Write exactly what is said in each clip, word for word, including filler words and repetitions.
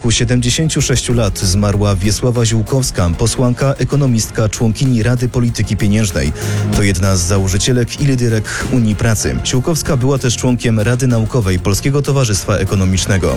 wieku siedemdziesięciu sześciu lat zmarła Wiesława Ziółkowska, posłanka, ekonomistka, członkini Rady Polityki Pieniężnej. To jedna z założycielek i liderek Unii Pracy. Ziółkowska była też członkiem Rady Naukowej Polskiego Towarzystwa Ekonomicznego.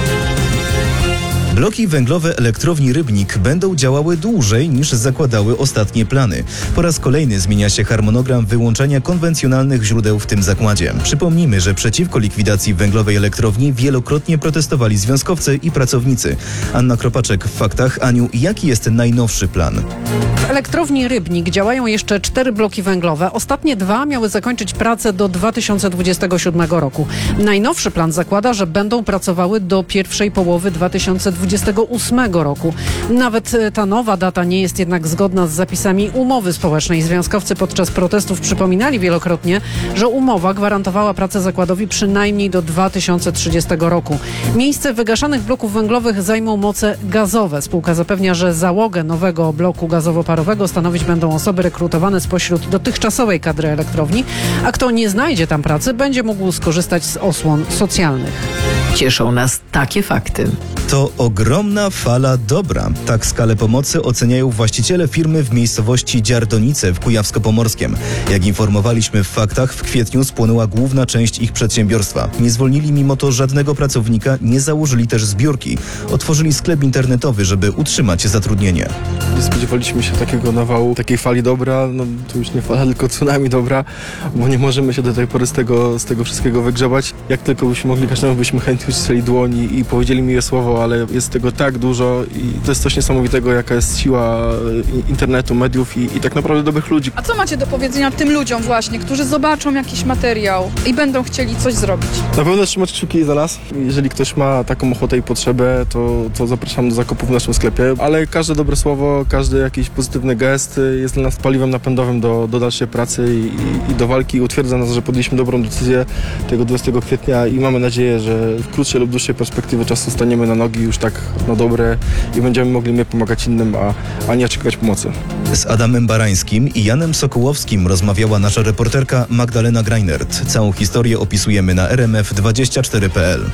Bloki węglowe elektrowni Rybnik będą działały dłużej niż zakładały ostatnie plany. Po raz kolejny zmienia się harmonogram wyłączania konwencjonalnych źródeł w tym zakładzie. Przypomnijmy, że przeciwko likwidacji węglowej elektrowni wielokrotnie protestowali związkowcy i pracownicy. Anna Kropaczek w Faktach. Aniu, jaki jest najnowszy plan? W elektrowni Rybnik działają jeszcze cztery bloki węglowe. Ostatnie dwa miały zakończyć pracę do dwa tysiące dwudziestego siódmego roku. Najnowszy plan zakłada, że będą pracowały do pierwszej połowy dwa tysiące dwudziestego ósmego roku. Nawet ta nowa data nie jest jednak zgodna z zapisami umowy społecznej. Związkowcy podczas protestów przypominali wielokrotnie, że umowa gwarantowała pracę zakładowi przynajmniej do dwa tysiące trzydziestego roku. Miejsce wygaszanych bloków węglowych zajmą moce gazowe. Spółka zapewnia, że załogę nowego bloku gazowo-parowego stanowić będą osoby rekrutowane spośród dotychczasowej kadry elektrowni, a kto nie znajdzie tam pracy, będzie mógł skorzystać z osłon socjalnych. Cieszą nas takie fakty. To ogromna fala dobra. Tak skalę pomocy oceniają właściciele firmy w miejscowości Dziardonice w Kujawsko-Pomorskiem. Jak informowaliśmy w Faktach, w kwietniu spłonęła główna część ich przedsiębiorstwa. Nie zwolnili mimo to żadnego pracownika, nie założyli też zbiórki. Otworzyli sklep internetowy, żeby utrzymać zatrudnienie. Nie spodziewaliśmy się takiego nawału, takiej fali dobra. No to już nie fala, tylko tsunami dobra, bo nie możemy się do tej pory z tego, z tego wszystkiego wygrzebać. Jak tylko byśmy mogli, każdemu byśmy chętnie strzeli dłoni i powiedzieli miłe słowo, ale jest tego tak dużo i to jest coś niesamowitego, jaka jest siła internetu, mediów i, i tak naprawdę dobrych ludzi. A co macie do powiedzenia tym ludziom właśnie, którzy zobaczą jakiś materiał i będą chcieli coś zrobić? Na pewno trzymać kciuki za nas. Jeżeli ktoś ma taką ochotę i potrzebę, to, to zapraszam do zakupu w naszym sklepie, ale każde dobre słowo, każdy jakiś pozytywny gest jest dla nas paliwem napędowym do, do dalszej pracy i, i, i do walki. Utwierdza nas, że podjęliśmy dobrą decyzję tego dwudziestego kwietnia i mamy nadzieję, że w krótszej lub dłuższej perspektywie czasu staniemy na nogi już tak na dobre i będziemy mogli my pomagać innym, a, a nie oczekiwać pomocy. Z Adamem Barańskim i Janem Sokołowskim rozmawiała nasza reporterka Magdalena Greinert. Całą historię opisujemy na r m f dwadzieścia cztery kropka p l.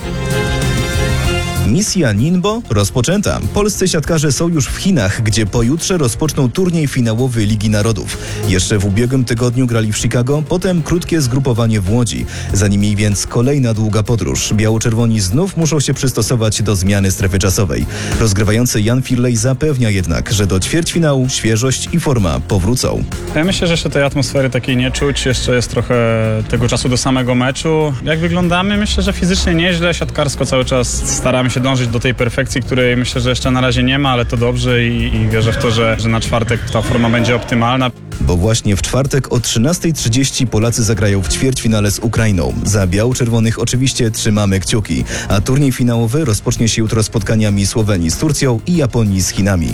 Misja Ningbo rozpoczęta. Polscy siatkarze są już w Chinach, gdzie pojutrze rozpoczną turniej finałowy Ligi Narodów. Jeszcze w ubiegłym tygodniu grali w Chicago, potem krótkie zgrupowanie w Łodzi. Za nimi więc kolejna długa podróż. Biało-czerwoni znów muszą się przystosować do zmiany strefy czasowej. Rozgrywający Jan Firlej zapewnia jednak, że do ćwierćfinału świeżość i forma powrócą. Ja myślę, że jeszcze tej atmosfery takiej nie czuć. Jeszcze jest trochę tego czasu do samego meczu. Jak wyglądamy? Myślę, że fizycznie nieźle. Siatkarsko cały czas staramy się dążyć do tej perfekcji, której myślę, że jeszcze na razie nie ma, ale to dobrze i, i wierzę w to, że, że na czwartek ta forma będzie optymalna. Bo właśnie w czwartek o trzynastej trzydzieści Polacy zagrają w ćwierćfinale z Ukrainą. Za biało-czerwonych oczywiście trzymamy kciuki, a turniej finałowy rozpocznie się jutro spotkaniami Słowenii z Turcją i Japonii z Chinami.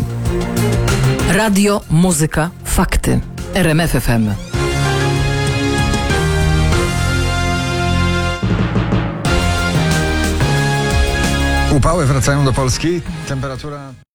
Radio, muzyka, fakty. R M F F M. Upały wracają do Polski. Temperatura...